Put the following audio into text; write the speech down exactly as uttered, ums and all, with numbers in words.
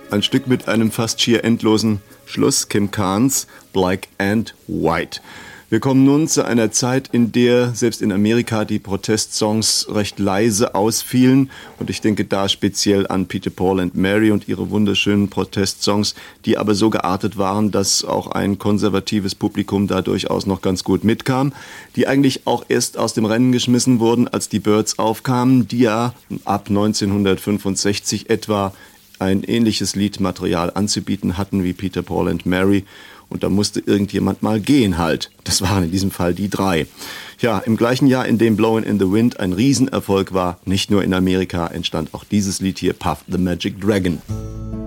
Ein Stück mit einem fast schier endlosen Schluss, Kim Carnes, Black and White. Wir kommen nun zu einer Zeit, in der selbst in Amerika die Protestsongs recht leise ausfielen. Und ich denke da speziell an Peter, Paul and Mary und ihre wunderschönen Protestsongs, die aber so geartet waren, dass auch ein konservatives Publikum da durchaus noch ganz gut mitkam. Die eigentlich auch erst aus dem Rennen geschmissen wurden, als die Byrds aufkamen, die ja ab neunzehnhundertfünfundsechzig etwa ein ähnliches Liedmaterial anzubieten hatten wie Peter, Paul and Mary. Und da musste irgendjemand mal gehen halt. Das waren in diesem Fall die drei. Ja, im gleichen Jahr, in dem Blowin' in the Wind ein Riesenerfolg war, nicht nur in Amerika, entstand auch dieses Lied hier, Puff the Magic Dragon.